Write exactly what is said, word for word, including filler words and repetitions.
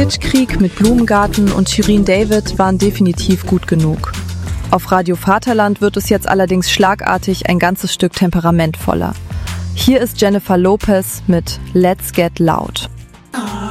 Kitschkrieg mit Blumengarten und Shirin David waren definitiv gut genug. Auf Radio Vaterland wird es jetzt allerdings schlagartig ein ganzes Stück temperamentvoller. Hier ist Jennifer Lopez mit Let's Get Loud.